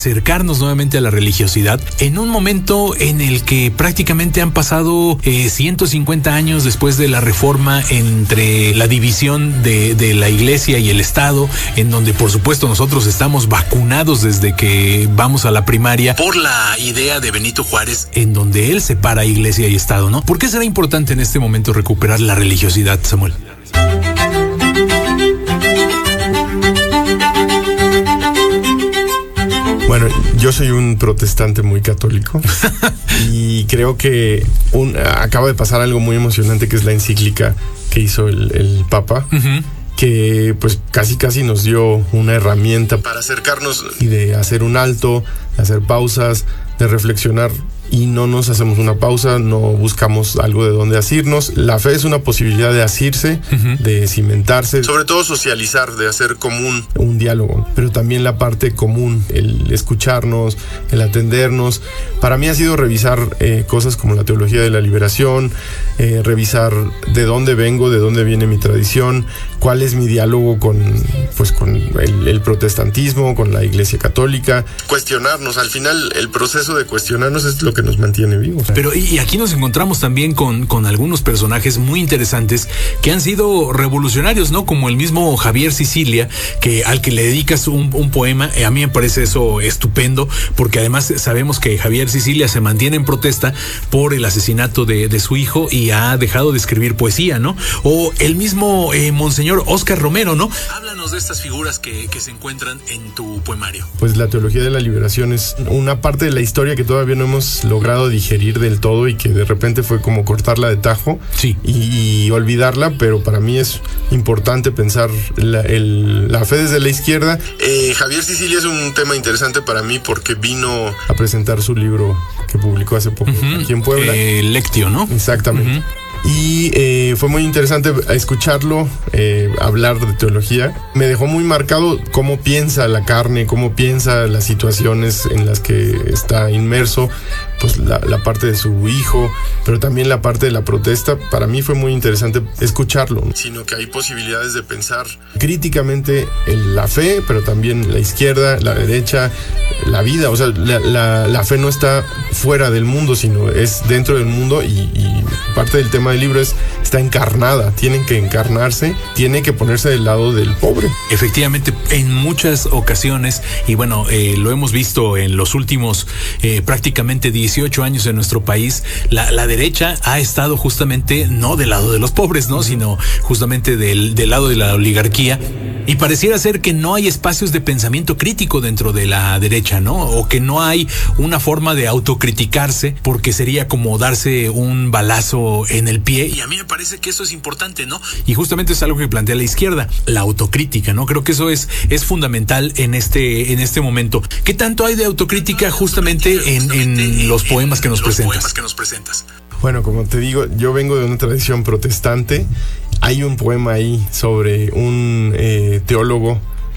acercarnos nuevamente a la religiosidad en un momento en el que prácticamente han pasado 150 años después de la reforma entre la división de la iglesia y el Estado, en donde por supuesto nosotros estamos vacunados desde que vamos a la primaria por la idea de Benito Juárez, en donde él separa iglesia y Estado, ¿no? ¿Por qué será importante en este momento recuperar la religiosidad, Samuel? Bueno, yo soy un protestante muy católico y creo que acaba de pasar algo muy emocionante, que es la encíclica que hizo el Papa, que pues casi nos dio una herramienta para acercarnos y de hacer un alto, de hacer pausas, de reflexionar. Y no nos hacemos una pausa, no buscamos algo de dónde asirnos. La fe es una posibilidad de asirse, de cimentarse, sobre todo socializar, de hacer común un diálogo, pero también la parte común, el escucharnos, el atendernos. Para mí ha sido revisar cosas como la teología de la liberación, revisar de dónde vengo, de dónde viene mi tradición, cuál es mi diálogo con el protestantismo, con la Iglesia Católica. Cuestionarnos, al final el proceso de cuestionarnos es lo que nos mantiene vivos. Pero y aquí nos encontramos también con algunos personajes muy interesantes que han sido revolucionarios, ¿no? Como el mismo Javier Sicilia, al que le dedicas un poema. A mí me parece eso estupendo, porque además sabemos que Javier Sicilia se mantiene en protesta por el asesinato de su hijo y ha dejado de escribir poesía, ¿no? O el mismo Monseñor Óscar Romero, ¿no? Háblanos de estas figuras que se encuentran en tu poemario. Pues la teología de la liberación es una parte de la historia que todavía no hemos logrado digerir del todo y que de repente fue como cortarla de tajo, sí, y olvidarla, pero para mí es importante pensar la fe desde la izquierda. Javier Sicilia es un tema interesante para mí porque vino a presentar su libro que publicó hace poco aquí en Puebla. Lectio, ¿no? Exactamente. Y fue muy interesante escucharlo hablar de teología. Me dejó muy marcado cómo piensa la carne, cómo piensa las situaciones en las que está inmerso, pues la parte de su hijo, pero también la parte de la protesta. Para mí fue muy interesante escucharlo, sino que hay posibilidades de pensar críticamente en la fe, pero también la izquierda, la derecha, la vida. O sea, la fe no está fuera del mundo, sino es dentro del mundo, y parte del tema del libro está encarnada, tienen que encarnarse, tiene que ponerse del lado del pobre. Efectivamente, en muchas ocasiones, y bueno, lo hemos visto en los últimos prácticamente 18 años en nuestro país, la derecha ha estado justamente no del lado de los pobres, ¿no? Sino justamente del lado de la oligarquía, y pareciera ser que no hay espacios de pensamiento crítico dentro de la derecha, ¿no? O que no hay una forma de autocriticarse, porque sería como darse un balazo en el pie, y a mí me parece que eso es importante, ¿no? Y justamente es algo que plantea la izquierda, la autocrítica, ¿no? Creo que eso es fundamental en este momento. ¿Qué tanto hay de autocrítica justamente en los poemas que nos presentas? Bueno, como te digo, yo vengo de una tradición protestante. Hay un poema ahí sobre un teólogo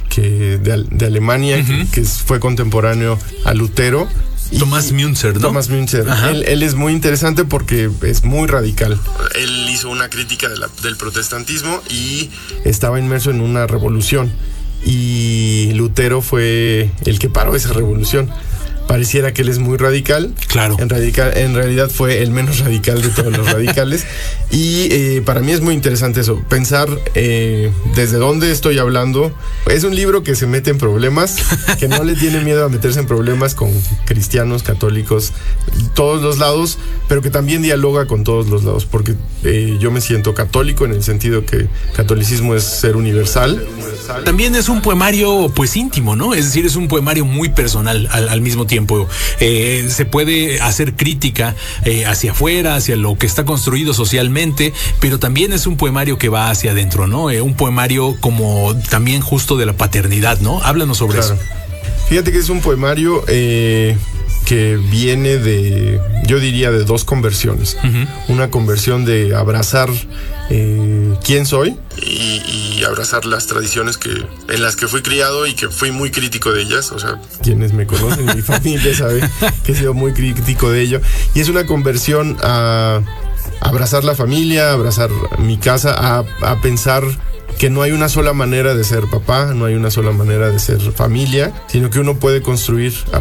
de Alemania que fue contemporáneo a Lutero. Tomás Münzer, ¿no? Tomás Münzer. Él es muy interesante porque es muy radical. Él hizo una crítica del protestantismo y estaba inmerso en una revolución. Y Lutero fue el que paró esa revolución. Pareciera que él es muy radical. Claro. En realidad fue el menos radical de todos los radicales. Y para mí es muy interesante eso, pensar desde dónde estoy hablando. Es un libro que se mete en problemas, que no le tiene miedo a meterse en problemas con cristianos, católicos, todos los lados, pero que también dialoga con todos los lados, porque yo me siento católico en el sentido que catolicismo es ser universal. También es un poemario pues íntimo, ¿no? Es decir, es un poemario muy personal al mismo tiempo. Se puede hacer crítica hacia afuera, hacia lo que está construido socialmente, pero también es un poemario que va hacia adentro, ¿no? Un poemario como también justo de la paternidad, ¿no? Háblanos sobre eso. Fíjate que es un poemario que viene yo diría de dos conversiones. Una conversión de abrazar quién soy y abrazar las tradiciones en las que fui criado y que fui muy crítico de ellas. O sea, quienes me conocen, mi familia sabe que he sido muy crítico de ello. Y es una conversión a abrazar la familia, a abrazar mi casa, a pensar que no hay una sola manera de ser papá, no hay una sola manera de ser familia, sino que uno puede construir a